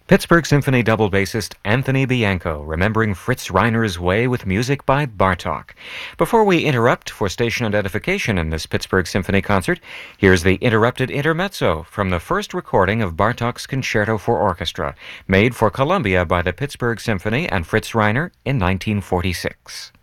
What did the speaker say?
Pittsburgh Symphony double bassist Anthony Bianco, remembering Fritz Reiner's Way with music by Bartók. Before we interrupt for station identification in this Pittsburgh Symphony concert, here's the interrupted intermezzo from the first recording of Bartók's Concerto for Orchestra, made for Columbia by the Pittsburgh Symphony and Fritz Reiner in 1946.